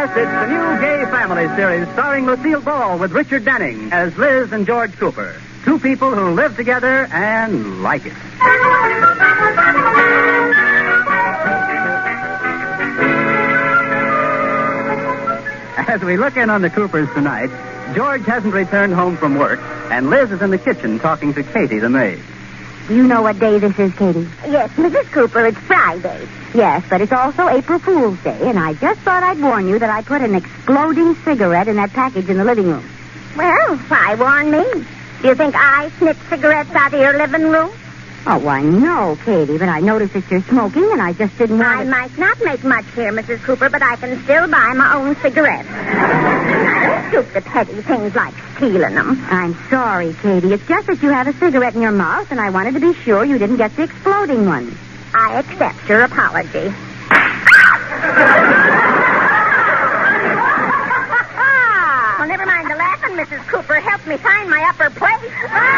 Yes, it's the new Gay Family series starring Lucille Ball with Richard Denning as Liz and George Cooper. Two people who live together and like it. As we look in on the Coopers tonight, George hasn't returned home from work, and Liz is in the kitchen talking to Katie, the maid. You know what day this is, Katie? Yes, Mrs. Cooper, it's Friday. Yes, but it's also April Fool's Day, and I just thought I'd warn you that I put an exploding cigarette in that package in the living room. Well, why warn me? Do you think I snitch cigarettes out of your living room? Oh, why, no, Katie, but I noticed that you're smoking, and I just didn't want I might not make much here, Mrs. Cooper, but I can still buy my own cigarettes. I don't stoop to petty things like stealing them. I'm sorry, Katie. It's just that you have a cigarette in your mouth, and I wanted to be sure you didn't get the exploding one. I accept your apology. Well, never mind the laughing, Mrs. Cooper. Help me find my upper place.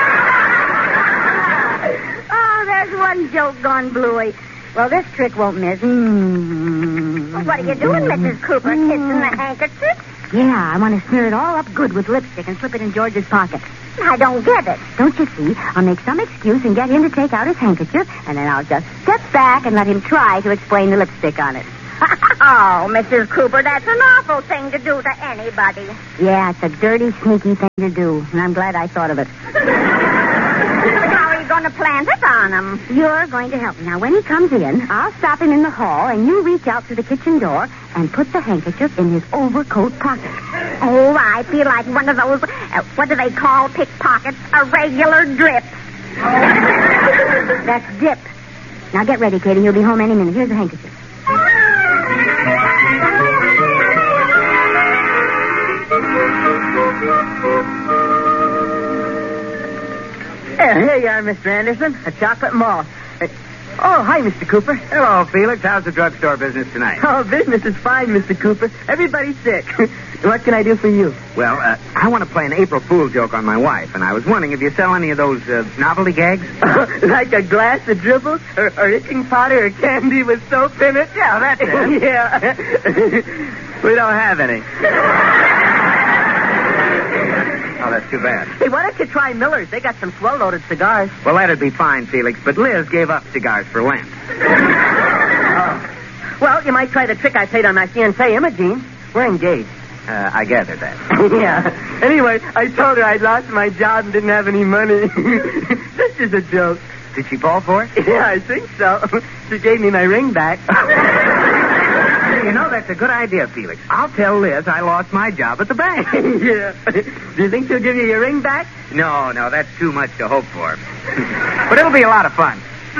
Oh, there's one joke gone bluey. Well, this trick won't miss. Well, what are you doing, Mrs. Cooper? Kissing the handkerchief? Yeah, I want to smear it all up good with lipstick and slip it in George's pocket. I don't get it. Don't you see? I'll make some excuse and get him to take out his handkerchief, and then I'll just step back and let him try to explain the lipstick on it. Oh, Mrs. Cooper, that's an awful thing to do to anybody. Yeah, it's a dirty, sneaky thing to do, and I'm glad I thought of it. How are you going to plant it on him? You're going to help me. Now, when he comes in, I'll stop him in the hall, and you reach out to the kitchen door and put the handkerchief in his overcoat pocket. Oh, I feel like one of those, what do they call pickpockets? A regular drip. That's dip. Now, get ready, Katie. He'll be home any minute. Here's the handkerchief. Here you are, Mr. Anderson. A chocolate malt. Oh, hi, Mr. Cooper. Hello, Felix. How's the drugstore business tonight? Oh, business is fine, Mr. Cooper. Everybody's sick. What can I do for you? Well, I want to play an April Fool's joke on my wife, and I was wondering if you sell any of those novelty gags? Like a glass of dribbles or itching powder or candy with soap in it? Yeah, that's it. Yeah. We don't have any. Oh, that's too bad. Hey, why don't you try Miller's? They got some swell-loaded cigars. Well, that'd be fine, Felix, but Liz gave up cigars for Lent. Well, you might try the trick I played on my fiancée, Imogene. We're engaged. I gathered that. Yeah. Anyway, I told her I'd lost my job and didn't have any money. This is a joke. Did she fall for it? Yeah, I think so. She gave me my ring back. You know, that's a good idea, Felix. I'll tell Liz I lost my job at the bank. Yeah. Do you think she'll give you your ring back? No, that's too much to hope for. But it'll be a lot of fun.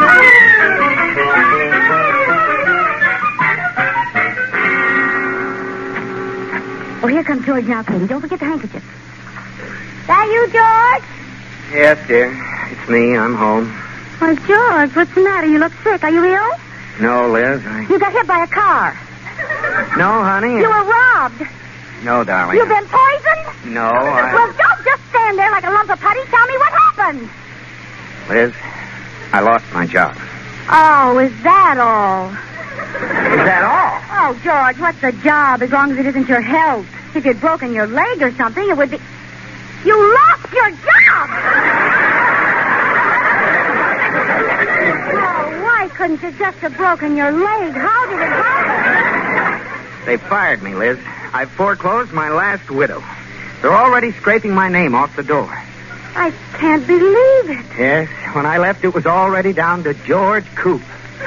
Oh, here comes George now, Katie. Don't forget the handkerchief. That you, George? Yes, dear. It's me. I'm home. Why, George, what's the matter? You look sick. Are you ill? No, Liz. You got hit by a car. No, honey. You were robbed. No, darling. You've been poisoned? No, Well, don't just stand there like a lump of putty. Tell me what happened. Liz, I lost my job. Oh, is that all? Is that all? Oh, George, what's a job as long as it isn't your health? If you'd broken your leg or something, it would be... You lost your job! Oh, why couldn't you just have broken your leg? How did it happen? They fired me, Liz. I've foreclosed my last widow. They're already scraping my name off the door. I can't believe it. Yes, when I left, it was already down to George Coop.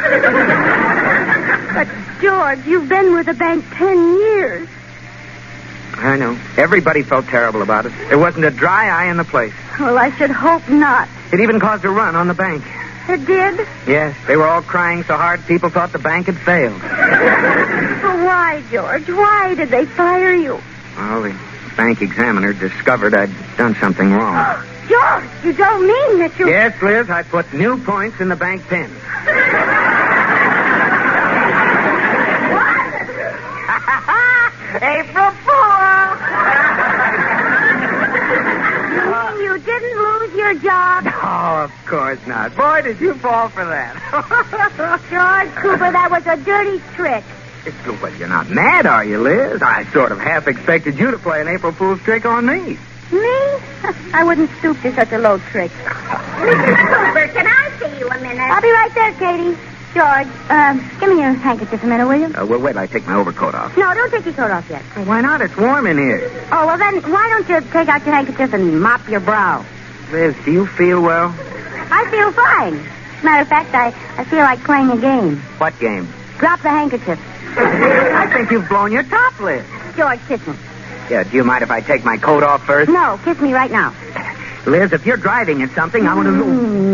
But, George, you've been with the bank 10 years. I know. Everybody felt terrible about it. There wasn't a dry eye in the place. Well, I should hope not. It even caused a run on the bank. It did? Yes, they were all crying so hard people thought the bank had failed. Well, why, George? Why did they fire you? Well, the bank examiner discovered I'd done something wrong. George, you don't mean that you... Yes, Liz, I put new points in the bank pin. April Fool! You didn't lose your job? Oh, of course not. Boy, did you fall for that. George Cooper, that was a dirty trick. Well, you're not mad, are you, Liz? I sort of half expected you to play an April Fool's trick on me. Me? I wouldn't stoop to such a low trick. Mrs. Cooper, can I see you a minute? I'll be right there, Katie. George, give me your handkerchief a minute, will you? Well, wait till I take my overcoat off. No, don't take your coat off yet. Well, why not? It's warm in here. Oh, well then, why don't you take out your handkerchief and mop your brow? Liz, do you feel well? I feel fine. Matter of fact, I feel like playing a game. What game? Drop the handkerchief. I think you've blown your top, Liz. George, kiss me. Yeah, do you mind if I take my coat off first? No, kiss me right now. Liz, if you're driving at something, I want to...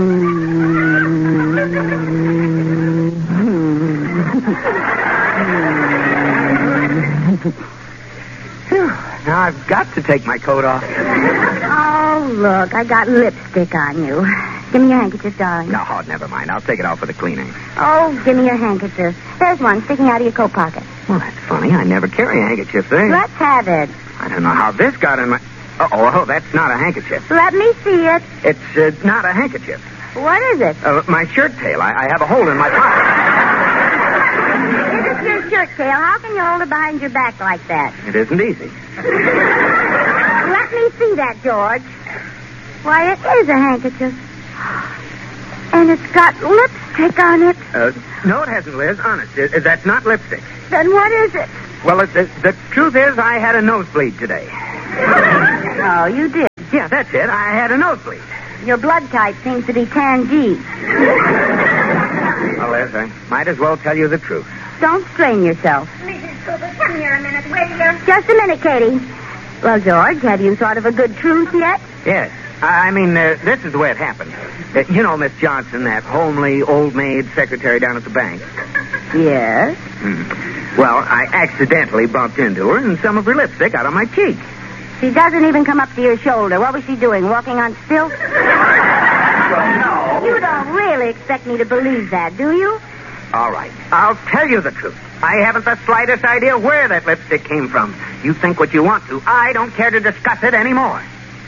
Now I've got to take my coat off. Oh, look, I got lipstick on you. Give me your handkerchief, darling. No, never mind. I'll take it off for the cleaning. Oh, give me your handkerchief. There's one sticking out of your coat pocket. Well, that's funny. I never carry a handkerchief there. Let's have it. I don't know how this got in my... Oh, that's not a handkerchief. Let me see it. It's not a handkerchief. What is it? My shirt tail. I have a hole in my pocket. This is your shirt tail. How can you hold it behind your back like that? It isn't easy. Let me see that, George. Why, it is a handkerchief. And it's got lipstick on it. No, it hasn't, Liz. Honest. That's not lipstick. Then what is it? Well, the truth is I had a nosebleed today. Oh, you did. Yeah, that's it. I had a nosebleed. Your blood type seems to be tan G. Well, Liz, I might as well tell you the truth. Don't strain yourself. Mrs. Cooper, come here a minute, will you? Just a minute, Katie. Well, George, have you thought of a good truth yet? Yes. I mean, this is the way it happened. You know Miss Johnson, that homely, old maid secretary down at the bank? Yes. Well, I accidentally bumped into her, and some of her lipstick out on my cheek. She doesn't even come up to your shoulder. What was she doing, walking on stilts? Well, no. You don't really expect me to believe that, do you? All right. I'll tell you the truth. I haven't the slightest idea where that lipstick came from. You think what you want to. I don't care to discuss it anymore.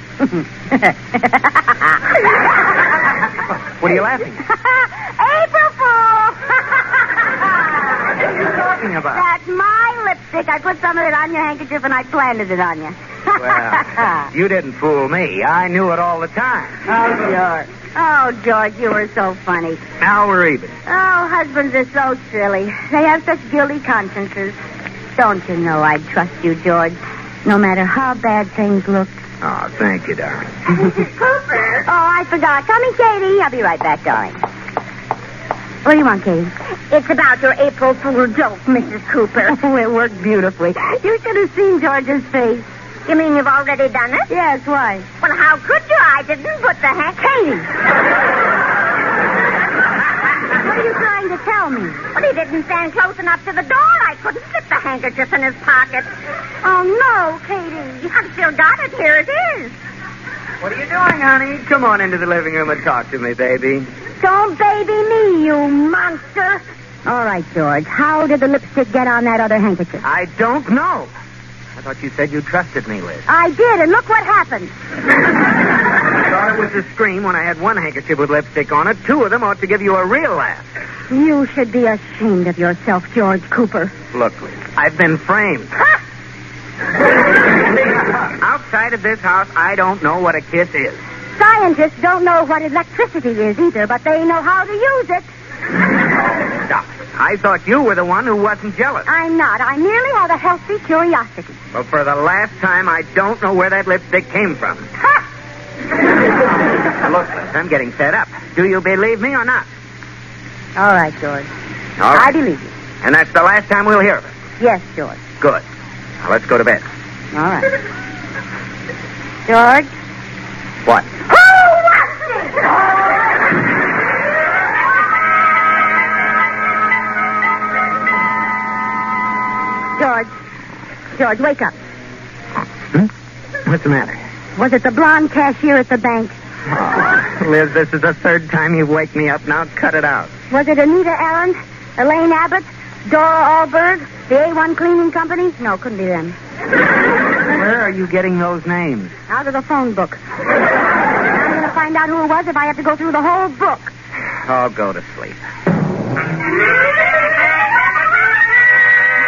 What are you laughing at? April Fool! What are you talking about? That's my lipstick. I put some of it on your handkerchief and I planted it on you. Well, you didn't fool me. I knew it all the time. Oh, George. Oh, George, you were so funny. Now we're even. Oh, husbands are so silly. They have such guilty consciences. Don't you know I'd trust you, George, no matter how bad things look. Oh, thank you, darling. Mrs. Cooper. Oh, I forgot. Coming, Katie. I'll be right back, darling. What do you want, Katie? It's about your April Fool joke, Mrs. Cooper. Oh, it worked beautifully. You should have seen George's face. You mean you've already done it? Yes, why? Well, how could you? I didn't put the Katie! What are you trying to tell me? Well, he didn't stand close enough to the door. I couldn't slip the handkerchief in his pocket. Oh, no, Katie. I've still got it. Here it is. What are you doing, honey? Come on into the living room and talk to me, baby. Don't baby me, you monster. All right, George. How did the lipstick get on that other handkerchief? I don't know. I thought you said you trusted me, Liz. I did, and look what happened. I thought it was a scream when I had one handkerchief with lipstick on it. Two of them ought to give you a real laugh. You should be ashamed of yourself, George Cooper. Look, Liz, I've been framed. Outside of this house, I don't know what a kiss is. Scientists don't know what electricity is either, but they know how to use it. Stop. I thought you were the one who wasn't jealous. I'm not. I merely have a healthy curiosity. Well, for the last time, I don't know where that lipstick came from. Ha! Now, look, Liz, I'm getting fed up. Do you believe me or not? All right, George. All right. I believe you. And that's the last time we'll hear of it. Yes, George. Good. Now, let's go to bed. All right. George? What? George, wake up. What's the matter? Was it the blonde cashier at the bank? Oh, Liz, this is the third time you've waked me up. Now cut it out. Was it Anita Allen, Elaine Abbott, Dora Alberg, the A1 Cleaning Company? No, couldn't be them. Where are you getting those names? Out of the phone book. I'm going to find out who it was if I have to go through the whole book. I'll go to sleep.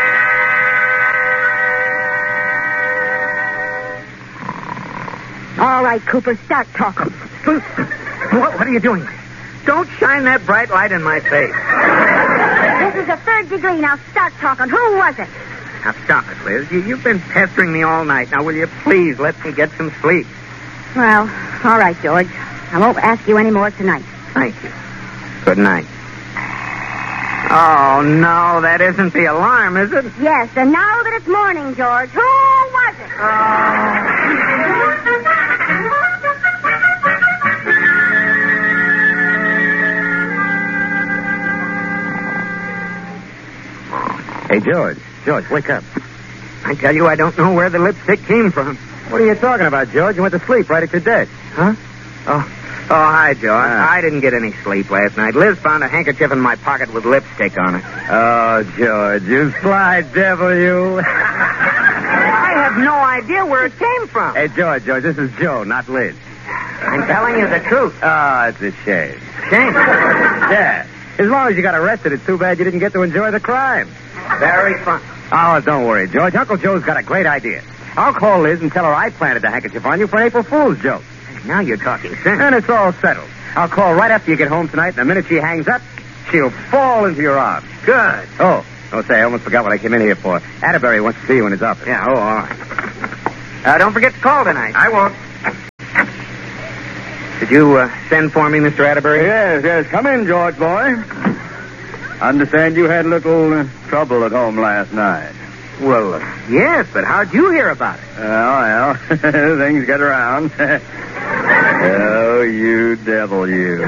right, Cooper. Start talking. What are you doing? Don't shine that bright light in my face. This is a third degree. Now start talking. Who was it? Now, stop it, Liz. You've been pestering me all night. Now, will you please let me get some sleep? Well, all right, George. I won't ask you any more tonight. Thank you. Good night. Oh, no, that isn't the alarm, is it? Yes, and now that it's morning, George, who was it? Hey, George. George, wake up. I tell you, I don't know where the lipstick came from. What are you talking about, George? You went to sleep right at your desk. Huh? Oh, hi, George. I didn't get any sleep last night. Liz found a handkerchief in my pocket with lipstick on it. Oh, George, you sly devil, you. I have no idea where it came from. Hey, George, this is Joe, not Liz. I'm telling you the truth. Oh, it's a shame. Shame. Yeah. As long as you got arrested, it's too bad you didn't get to enjoy the crime. Very fun. Oh, don't worry, George. Uncle Joe's got a great idea. I'll call Liz and tell her I planted the handkerchief on you for an April Fool's joke. Now you're talking sense. And it's all settled. I'll call right after you get home tonight, and the minute she hangs up, she'll fall into your arms. Good. Oh, say, I almost forgot what I came in here for. Atterbury wants to see you in his office. Yeah, all right. Don't forget to call tonight. I won't. Did you send for me, Mr. Atterbury? Yes. Come in, George boy. Understand you had a little trouble at home last night. Well, yes, but how'd you hear about it? Well, things get around. Oh, you devil, you.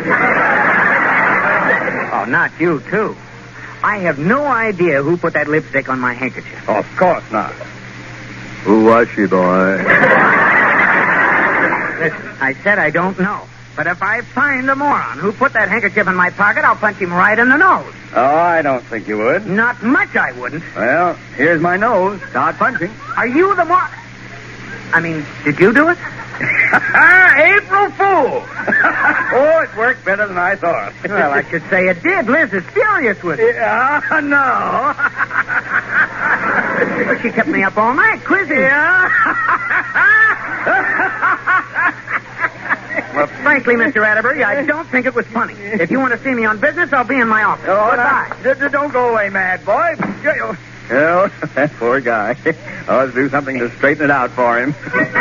Oh, not you, too. I have no idea who put that lipstick on my handkerchief. Of course not. Who was she, boy? Listen, I said I don't know. But if I find the moron who put that handkerchief in my pocket, I'll punch him right in the nose. Oh, I don't think you would. Not much I wouldn't. Well, here's my nose. Start punching. Are you the moron? I mean, did you do it? April Fool! Oh, it worked better than I thought. Well, I should say it did. Liz is furious with it. Yeah, no. She kept me up all night quizzing. Yeah. Well, frankly, Mr. Atterbury, I don't think it was funny. If you want to see me on business, I'll be in my office. Oh, goodbye. Don't go away, mad boy. Oh, that poor guy. I'll have to do something to straighten it out for him.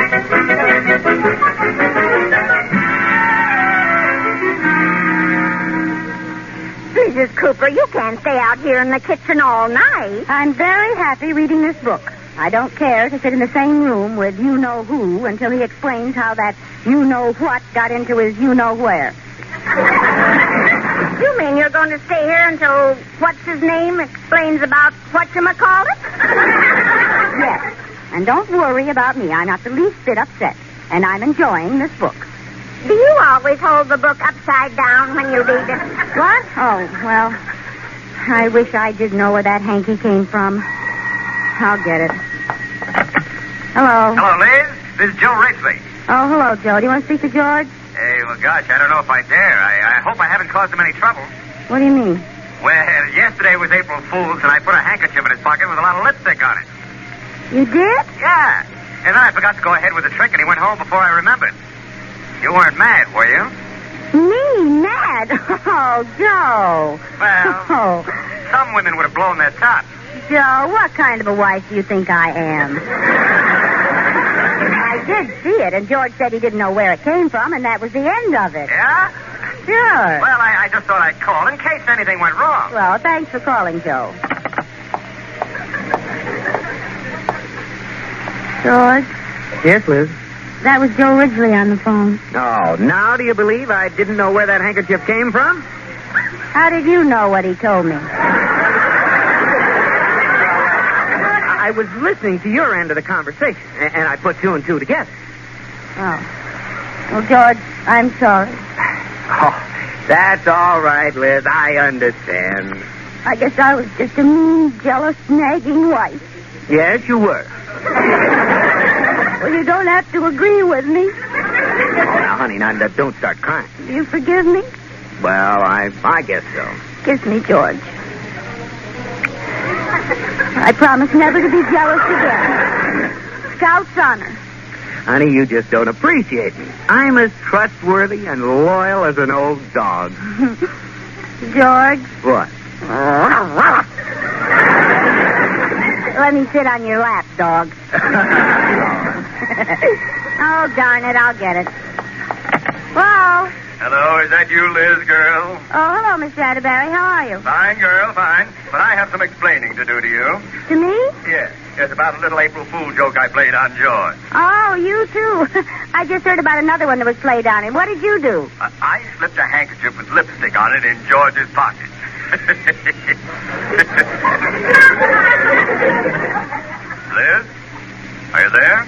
Mrs. Cooper, you can't stay out here in the kitchen all night. I'm very happy reading this book. I don't care to sit in the same room with you-know-who until he explains how that you-know-what got into his you-know-where. You mean you're going to stay here until what's-his-name explains about whatchamacallit? Yes. And don't worry about me. I'm not the least bit upset. And I'm enjoying this book. Do you always hold the book upside down when you read it? What? Oh, well, I wish I did know where that hanky came from. I'll get it. Hello. Hello, Liz. This is Joe Ridgely. Oh, hello, Joe. Do you want to speak to George? Hey, well, gosh, I don't know if I dare. I hope I haven't caused him any trouble. What do you mean? Well, yesterday was April Fool's, and I put a handkerchief in his pocket with a lot of lipstick on it. You did? Yeah. And then I forgot to go ahead with the trick, and he went home before I remembered. You weren't mad, were you? Me? Mad? Oh, Joe. Well, Oh, some women would have blown their tops. Joe, what kind of a wife do you think I am? I did see it, and George said he didn't know where it came from, and that was the end of it. Yeah? Sure. Well, I just thought I'd call in case anything went wrong. Well, thanks for calling, Joe. George, Yes, Liz. that was Joe Ridgely on the phone. Oh, now do you believe I didn't know where that handkerchief came from? How did you know what he told me? I was listening to your end of the conversation, and I put two and two together. Oh. Well, George, I'm sorry. Oh, that's all right, Liz. I understand. I guess I was just a mean, jealous, nagging wife. Yes, you were. Well, you don't have to agree with me. Oh, now, honey, now, don't start crying. Do you forgive me? Well, I guess so. Kiss me, George. I promise never to be jealous again. Scout's honor. Honey, you just don't appreciate me. I'm as trustworthy and loyal as an old dog. George, What? let me sit on your lap, dog. Oh, darn it, I'll get it. Hello? Hello, is that you, Liz, girl? Oh, hello, Mr. Atterbury. How are you? Fine, girl, fine. But I have some explaining to do to you. To me? Yes. It's about a little April Fool joke I played on George. Oh, you too. I just heard about another one that was played on him. What did you do? I slipped a handkerchief with lipstick on it in George's pocket. Liz? Are you there?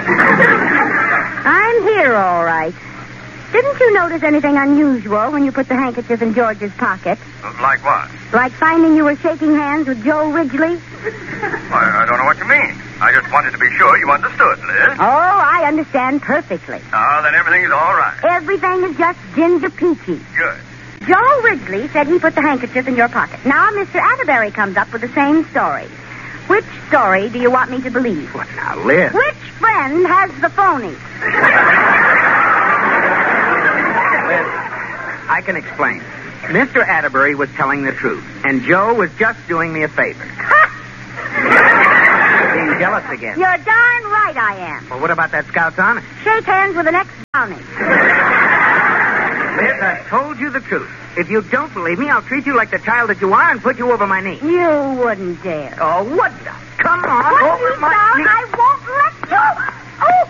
I'm here, all right. Didn't you notice anything unusual when you put the handkerchief in George's pocket? Like what? Like finding you were shaking hands with Joe Ridgely? I don't know what you mean. I just wanted to be sure you understood, Liz. Oh, I understand perfectly. Oh, then everything's all right. Everything is just ginger peachy. Good. Joe Ridgely said he put the handkerchief in your pocket. Now Mr. Atterbury comes up with the same story. Which story do you want me to believe? What now, Liz? Which friend has the phony? Liz, I can explain. Mr. Atterbury was telling the truth, and Joe was just doing me a favor. Being jealous again. You're darn right I am. Well, what about that Scout's honor? Shake hands with the next brownie. Liz, I told you the truth. If you don't believe me, I'll treat you like the child that you are and put you over my knee. You wouldn't dare. Oh, what the? Come on, What over you my found, knee. I won't let you. Oh.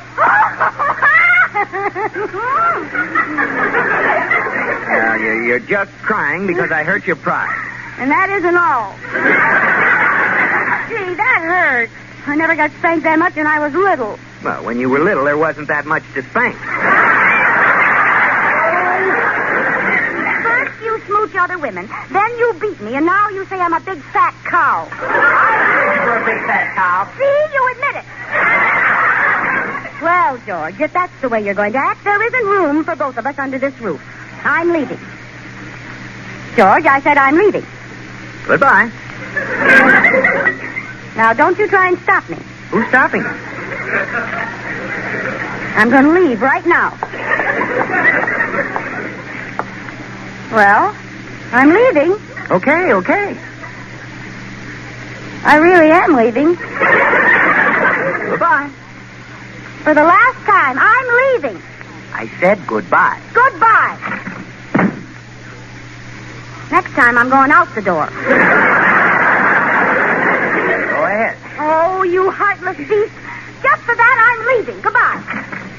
Now, you're just crying because I hurt your pride. And that isn't all. Gee, that hurt. I never got spanked that much when I was little. Well, when you were little, there wasn't that much to spank. First you smooch other women, then you beat me, and now you say I'm a big fat cow. You're a big fat cow. See, you admit it. Well, George, if that's the way you're going to act, there isn't room for both of us under this roof. I'm leaving. George, I said I'm leaving. Goodbye. Now, don't you try and stop me. Who's stopping you? I'm going to leave right now. Well, I'm leaving. Okay. I really am leaving. Goodbye. For the last time, I'm leaving. I said goodbye. Goodbye. Next time, I'm going out the door. Go ahead. Oh, you heartless beast. Just for that, I'm leaving. Goodbye.